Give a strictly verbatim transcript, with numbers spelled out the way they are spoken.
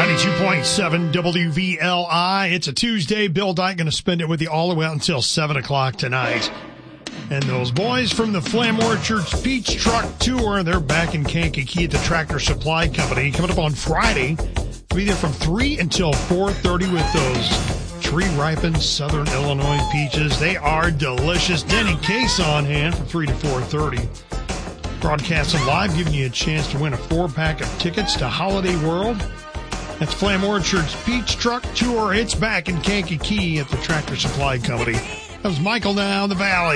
ninety-two point seven W V L I. It's a Tuesday. Bill Dyke going to spend it with you all the way out until seven o'clock tonight. And those boys from the Flam Orchards Peach Truck Tour, they're back in Kankakee at the Tractor Supply Company. Coming up on Friday, be there from three until four thirty with those tree-ripened Southern Illinois peaches. They are delicious. Denny Case on hand from three to four thirty. Broadcasting live, giving you a chance to win a four-pack of tickets to Holiday World. That's Flam Orchard's Peach Truck Tour. It's back in Kankakee at the Tractor Supply Company. That was Michael down the valley.